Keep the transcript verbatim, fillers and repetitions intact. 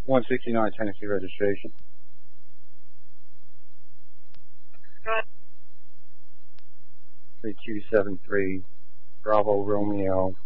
one sixty-nine Tennessee registration. three two seven three Bravo Romeo